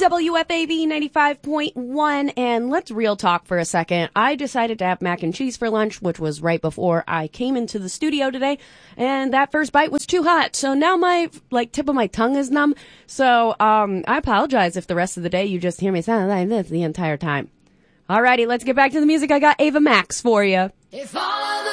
WFAB 95.1, and let's real talk for a second. I decided to have mac and cheese for lunch, which was right before I came into the studio today, and that first bite was too hot, so now my, tip of my tongue is numb, so, I apologize if the rest of the day you just hear me sound like this the entire time. Alrighty, let's get back to the music. I got Ava Max for you. If all